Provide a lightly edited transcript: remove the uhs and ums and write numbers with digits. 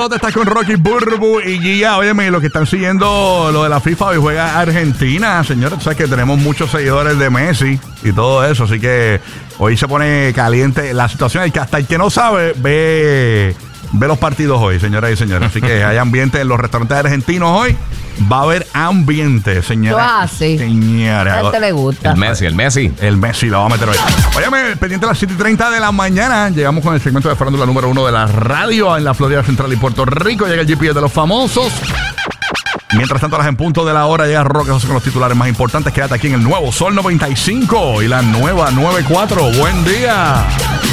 Papalote, estás con Rocky, Burbu y Gia. Óyeme, los que están siguiendo lo de la FIFA, hoy juega Argentina, señores. Tú sabes que tenemos muchos seguidores de Messi y todo eso, así que hoy se pone caliente la situación. Hasta el que no sabe, ve los partidos hoy, señoras y señores. Así que hay ambiente en los restaurantes argentinos hoy. Va a haber ambiente, señora. Señora. A este le gusta. El Messi lo va a meter hoy. Óyeme, pendiente a las 7:30 de la mañana. Llegamos con el segmento de farándula número 1 de la radio en la Florida Central y Puerto Rico. Llega el GPS de los famosos. Mientras tanto, a las en punto de la hora llega Roque José con los titulares más importantes. Quédate aquí en el nuevo Sol 95 y la nueva 94. Buen día.